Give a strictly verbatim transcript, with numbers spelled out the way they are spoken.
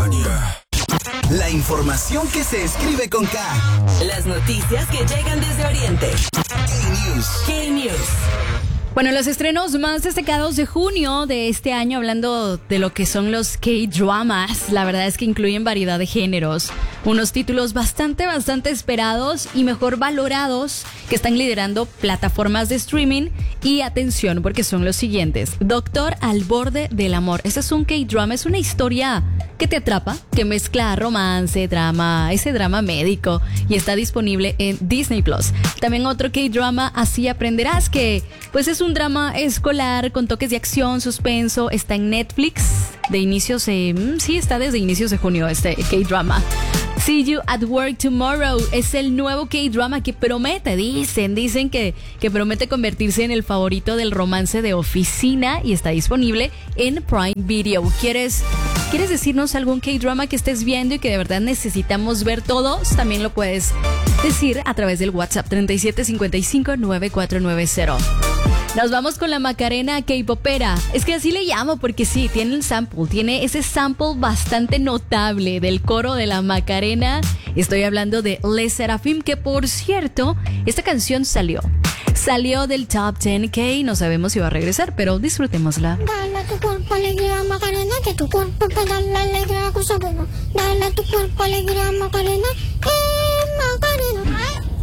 Tania. La información que se escribe con K. Las noticias que llegan desde Oriente. K-News. K-News. Bueno, los estrenos más destacados de junio de este año, hablando de lo que son los K-dramas, la verdad es que incluyen variedad de géneros. Unos títulos bastante, bastante esperados y mejor valorados que están liderando plataformas de streaming. Y atención, porque son los siguientes. Doctor al borde del amor. Este es un K-drama, es una historia que te atrapa, que mezcla romance, drama, ese drama médico, y está disponible en Disney Plus. También otro K-drama, Así aprenderás, que pues es un drama escolar con toques de acción, suspenso, está en Netflix de inicios, eh, sí, está desde inicios de junio este K-drama. See You at Work Tomorrow es el nuevo K-drama que promete, dicen, dicen que, que promete convertirse en el favorito del romance de oficina y está disponible en Prime Video. ¿Quieres, ¿quieres decirnos algún K-drama que estés viendo y que de verdad necesitamos ver todos? También lo puedes decir a través del WhatsApp treinta y siete cincuenta y cinco noventa y cuatro noventa. Nos vamos con la Macarena K-popera. Es que así le llamo porque sí, tiene el sample, tiene ese sample bastante notable del coro de la Macarena. Estoy hablando de Le Sserafim, que por cierto, esta canción salió. Salió del Top diez K, no sabemos si va a regresar, pero disfrutémosla. Dale a tu cuerpo alegría, Macarena, que tu cuerpo para dar la alegría, cosa buena. Dale a tu cuerpo alegría, Macarena, que